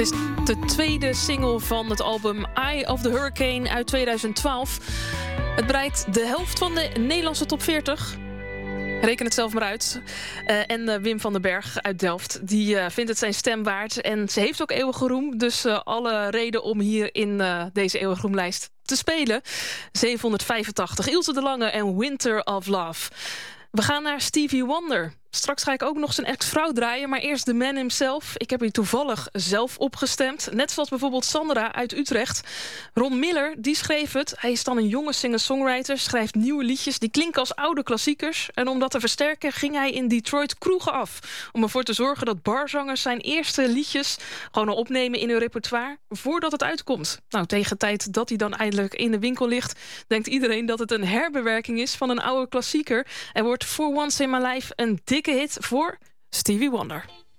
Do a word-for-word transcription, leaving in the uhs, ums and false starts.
is de tweede single van het album Eye of the Hurricane uit tweeduizend twaalf. Het bereikt de helft van de Nederlandse top veertig. Reken het zelf maar uit. Uh, en uh, Wim van den Berg uit Delft, die uh, vindt het zijn stem waard. En ze heeft ook eeuwige roem. Dus uh, alle reden om hier in uh, deze eeuwige roemlijst te spelen. zevenhonderdvijfentachtig, Ilse de Lange en Winter of Love. We gaan naar Stevie Wonder. Straks ga ik ook nog zijn ex-vrouw draaien, maar eerst de man himself. Ik heb hier toevallig zelf opgestemd. Net zoals bijvoorbeeld Sandra uit Utrecht. Ron Miller, die schreef het. Hij is dan een jonge singer-songwriter, schrijft nieuwe liedjes. Die klinken als oude klassiekers. En om dat te versterken ging hij in Detroit kroegen af. Om ervoor te zorgen dat barzangers zijn eerste liedjes gewoon al opnemen in hun repertoire voordat het uitkomt. Nou, tegen de tijd dat hij dan eindelijk in de winkel ligt, denkt iedereen dat het een herbewerking is van een oude klassieker. En wordt For Once in My Life een dikke hit voor Stevie Wonder.